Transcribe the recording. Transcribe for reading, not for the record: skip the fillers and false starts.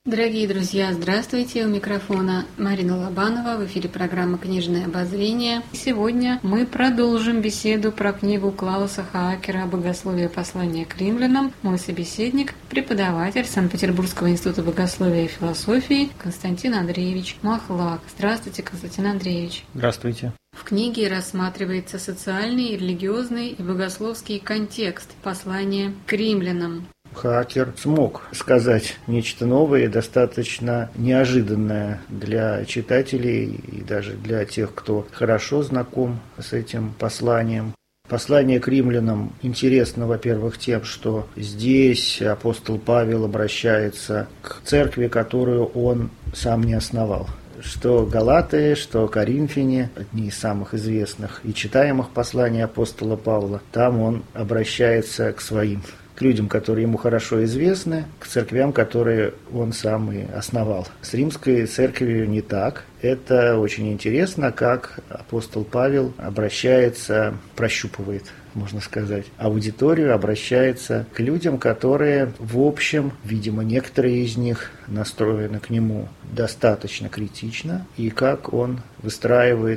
Дорогие друзья, здравствуйте! У микрофона Марина Лобанова, в эфире программа «Книжное обозрение». Сегодня мы продолжим беседу про книгу Клауса Хаакера «Богословие. Послание к римлянам». Мой собеседник – преподаватель Санкт-Петербургского института богословия и философии Константин Андреевич Махлак. Здравствуйте, Константин Андреевич! Здравствуйте! В книге рассматривается социальный, религиозный и богословский контекст послания к римлянам. Хаакер смог сказать нечто новое и достаточно неожиданное для читателей и даже для тех, кто хорошо знаком с этим посланием. Послание к римлянам интересно, во-первых, тем, что здесь апостол Павел обращается к церкви, которую он сам не основал. Что Галаты, что Коринфяне, одни из самых известных и читаемых посланий апостола Павла, там он обращается к своим, к людям, которые ему хорошо известны, к церквям, которые он сам и основал. С римской церковью не так. Это очень интересно, как апостол Павел обращается, прощупывает, можно сказать, аудиторию, обращается к людям, которые, в общем, видимо, некоторые из них настроены к нему достаточно критично, и как он выстраивает